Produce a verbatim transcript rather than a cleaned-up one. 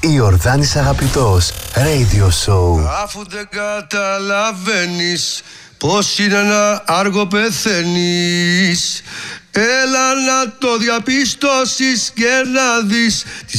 Ιορδάνης Αγαπητός, Radio Show. Αφού δεν καταλαβαίνεις πως είναι να άργο πεθαίνεις, έλα να το διαπιστώσεις και να δεις τη